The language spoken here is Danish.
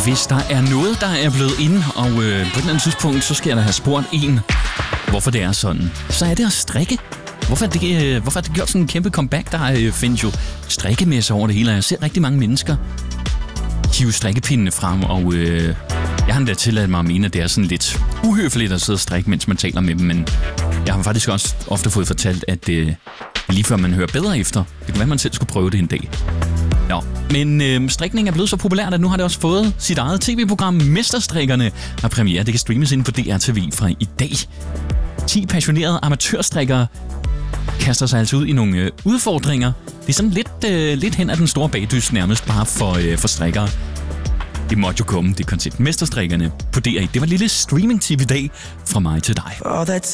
Hvis der er noget, der er blevet inde, og på et eller andet tidspunkt, så skal jeg da have spurgt en, hvorfor det er sådan, så er det at strikke. Hvorfor er det gjort sådan en kæmpe comeback? Der findes jo strikkemesser over det hele, og jeg ser rigtig mange mennesker hive strikkepindene frem, og jeg har endda tilladt mig at mene, at det er sådan lidt uhøfligt at sidde og strikke, mens man taler med dem, men jeg har faktisk også ofte fået fortalt, at lige før man hører bedre efter, det kan være, man selv skulle prøve det en dag. Nå, men strikning er blevet så populært, at nu har det også fået sit eget tv-program. Mesterstrikkerne har premiere. Det kan streames inde på DR TV fra i dag. 10 passionerede amatørstrikkere kaster sig altså ud i nogle udfordringer. Det er sådan lidt hen af den store bagdyst, nærmest bare for strikkere. Det måtte jo komme, det koncept. Mesterstrikkerne på DR1. Det var et lille streaming-tip i dag fra mig til dig.